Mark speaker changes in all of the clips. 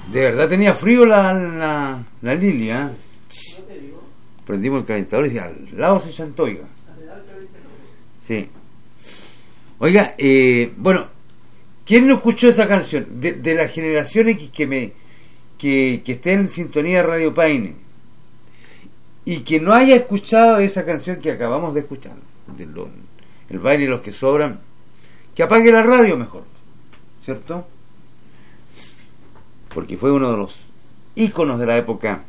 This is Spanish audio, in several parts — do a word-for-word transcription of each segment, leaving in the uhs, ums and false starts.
Speaker 1: De verdad tenía frío la, la, la Lilia. Prendimos el calentador y decía, al lado se llantó, oiga. Sí. Oiga, eh, bueno, ¿quién no escuchó esa canción? De, de la generación X que me que, que esté en sintonía de Radio Paine y que no haya escuchado esa canción que acabamos de escuchar, de lo, el baile y los que sobran, que apague la radio mejor, ¿cierto? Porque fue uno de los íconos de la época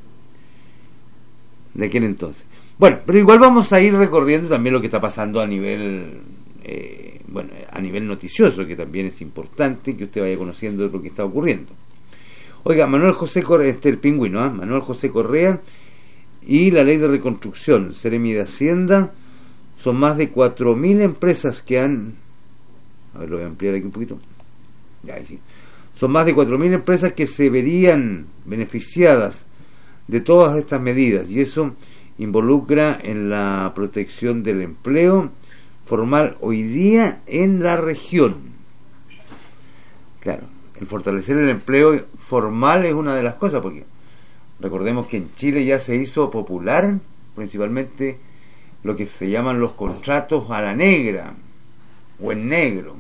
Speaker 1: de aquel entonces. Bueno, pero igual vamos a ir recorriendo también lo que está pasando a nivel eh, bueno, a nivel noticioso, que también es importante que usted vaya conociendo lo que está ocurriendo. Oiga, Manuel José Correa, este el pingüino, ¿eh? Manuel José Correa y la ley de reconstrucción, Seremi de Hacienda, son más de cuatro mil empresas que han, a ver, lo voy a ampliar aquí un poquito, ya, ahí sí. Son más de cuatro mil empresas que se verían beneficiadas de todas estas medidas, y eso involucra en la protección del empleo formal hoy día en la región. Claro, el fortalecer el empleo formal es una de las cosas, porque recordemos que en Chile ya se hizo popular principalmente lo que se llaman los contratos a la negra o en negro,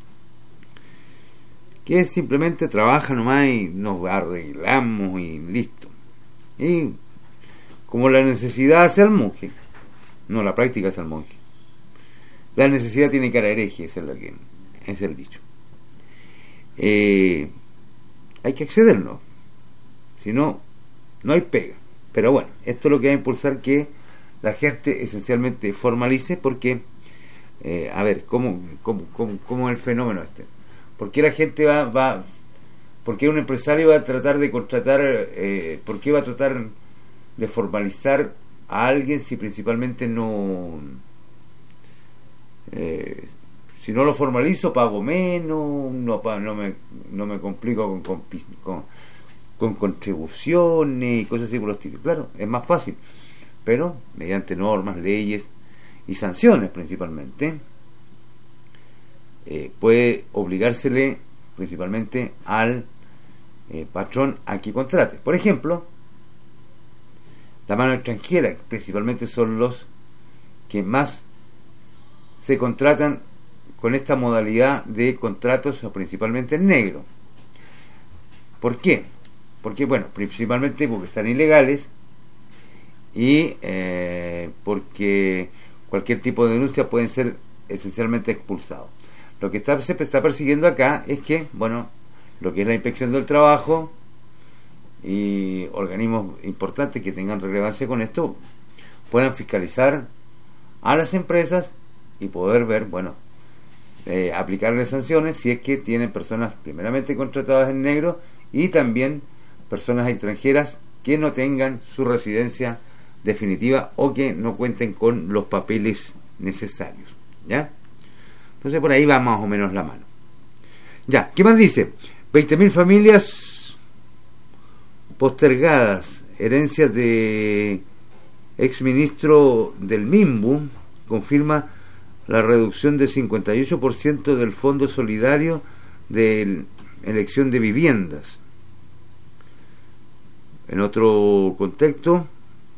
Speaker 1: que simplemente trabaja nomás y nos arreglamos y listo. Y como la necesidad hace al monje, no, la práctica hace al monje. La necesidad tiene cara hereje, ese es, la que, ese es el dicho. Eh, hay que acceder, ¿no? Si no, no hay pega. Pero bueno, esto es lo que va a impulsar que la gente esencialmente formalice, porque, eh, a ver, ¿cómo, cómo, cómo, cómo es el fenómeno este? ¿Por qué la gente va, va por qué un empresario va a tratar de contratar, eh, por qué va a tratar de formalizar a alguien si principalmente no, eh, si no lo formalizo pago menos, no, no, me, no me complico con, con, con, con contribuciones y cosas así por los estilos? Claro, es más fácil, pero mediante normas, leyes y sanciones principalmente, eh, puede obligársele principalmente al eh, patrón a que contrate. Por ejemplo, la mano extranjera, que principalmente son los que más se contratan con esta modalidad de contratos, principalmente en negro. ¿Por qué? Porque, bueno, principalmente porque están ilegales y eh, porque cualquier tipo de denuncia pueden ser esencialmente expulsados. Lo que está, se está persiguiendo acá es que, bueno, lo que es la inspección del trabajo y organismos importantes que tengan relevancia con esto puedan fiscalizar a las empresas y poder ver, bueno, eh, aplicarle sanciones si es que tienen personas primeramente contratadas en negro y también personas extranjeras que no tengan su residencia definitiva o que no cuenten con los papeles necesarios, ¿ya? Entonces por ahí va más o menos la mano. Ya, ¿qué más dice? veinte mil familias postergadas, herencias de exministro del MIMBU, confirma la reducción de cincuenta y ocho por ciento del Fondo Solidario de elección de viviendas. En otro contexto,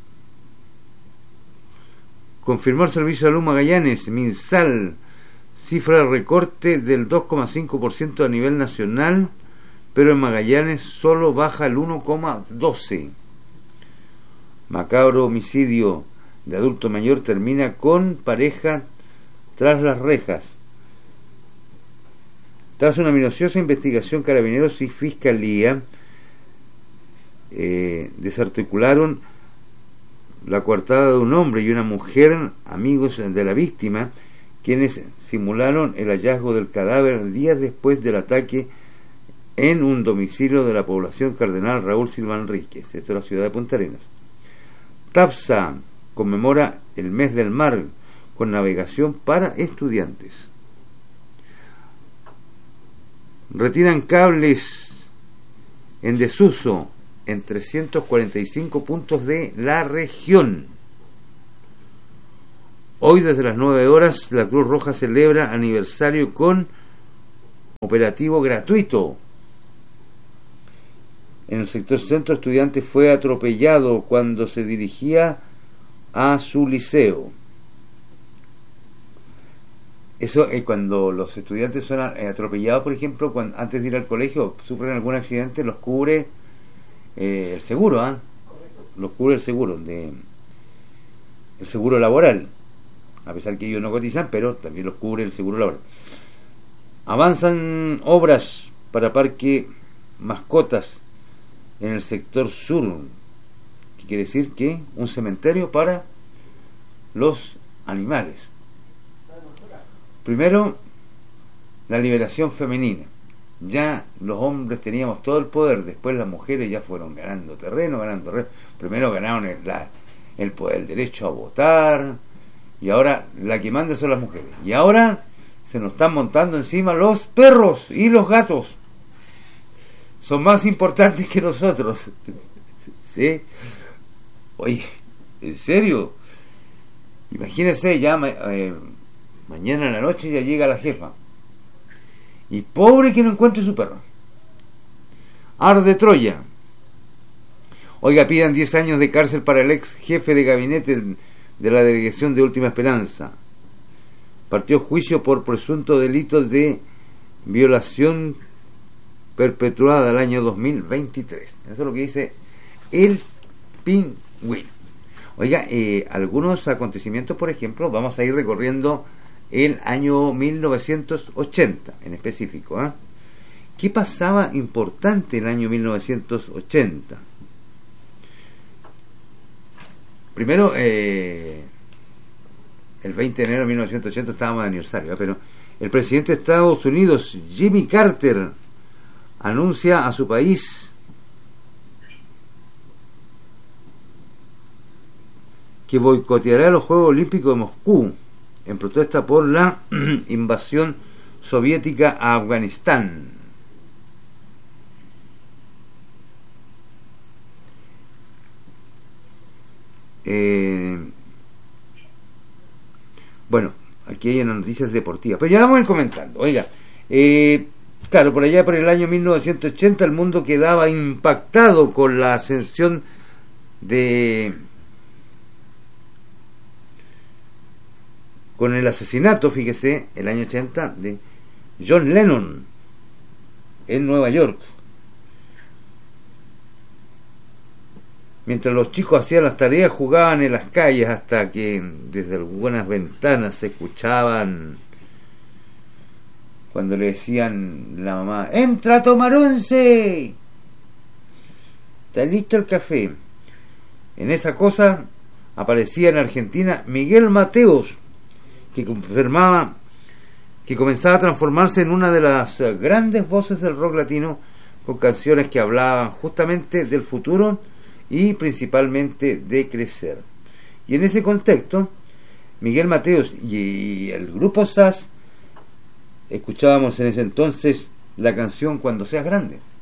Speaker 1: confirmó el Servicio de Salud Magallanes, MinSal, cifra de recorte del dos coma cinco por ciento a nivel nacional, pero en Magallanes solo baja el uno coma doce por ciento. Macabro homicidio de adulto mayor termina con pareja tras las rejas. Tras una minuciosa investigación, Carabineros y Fiscalía eh, desarticularon la coartada de un hombre y una mujer, amigos de la víctima, quienes simularon el hallazgo del cadáver días después del ataque en un domicilio de la población Cardenal Raúl Silva Enríquez, esto es la ciudad de Punta Arenas. TAPSA conmemora el mes del mar con navegación para estudiantes. Retiran cables en desuso en trescientos cuarenta y cinco puntos de la región. Hoy desde las nueve horas la Cruz Roja celebra aniversario con operativo gratuito. en el sector centro, estudiante fue atropellado cuando se dirigía a su liceo. Eso es cuando los estudiantes son atropellados, por ejemplo, cuando, antes de ir al colegio, sufren algún accidente, los cubre eh, el seguro, ¿ah? ¿eh? Los cubre el seguro, de, el seguro laboral, a pesar que ellos no cotizan, pero también los cubre el seguro laboral. Avanzan obras para parque mascotas en el sector sur, que quiere decir que un cementerio para los animales. Primero, la liberación femenina. Ya los hombres teníamos todo el poder, después las mujeres ya fueron ganando terreno, ganando terreno. Primero ganaron el, la, el, poder, el derecho a votar, y ahora la que manda son las mujeres. Y ahora se nos están montando encima los perros y los gatos. Son más importantes que nosotros. ¿Sí? Oye, ¿en serio? Imagínense, ya eh, mañana en la noche ya llega la jefa. Y pobre que no encuentre su perro. Arde Troya. Oiga, pidan diez años de cárcel para el ex jefe de gabinete de la delegación de Última Esperanza. Partió juicio por presunto delito de violación perpetuada el año dos mil veintitrés. Eso es lo que dice el Pingüino. Oiga, eh, algunos acontecimientos, por ejemplo, vamos a ir recorriendo el año mil novecientos ochenta en específico. ¿eh? ¿Qué pasaba importante en el año mil novecientos ochenta? Primero, eh, el veinte de enero de mil novecientos ochenta estábamos de aniversario, ¿eh? pero el presidente de Estados Unidos, Jimmy Carter, anuncia a su país que boicoteará los Juegos Olímpicos de Moscú en protesta por la invasión soviética a Afganistán. Eh, bueno, aquí hay unas noticias deportivas, pero ya vamos a ir comentando. Oiga, eh, claro, por allá por el año mil novecientos ochenta el mundo quedaba impactado con la ascensión de... con el asesinato, fíjese, el año ochenta, de John Lennon en Nueva York. Mientras los chicos hacían las tareas, jugaban en las calles hasta que desde algunas ventanas se escuchaban cuando le decían la mamá: ¡entra a tomar once! ¿Está listo el café? En esa cosa aparecía en Argentina Miguel Mateos, que confirmaba que comenzaba a transformarse en una de las grandes voces del rock latino, con canciones que hablaban justamente del futuro y principalmente de crecer. Y en ese contexto, Miguel Mateos y el grupo S A S escuchábamos en ese entonces la canción Cuando seas grande.